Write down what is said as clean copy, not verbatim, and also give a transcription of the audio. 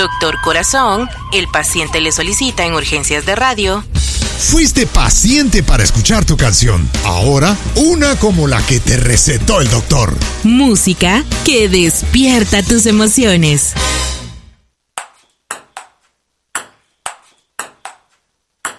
Doctor Corazón, el paciente le solicita en urgencias de radio. Fuiste paciente para escuchar tu canción. Ahora, una como la que te recetó el doctor. Música que despierta tus emociones.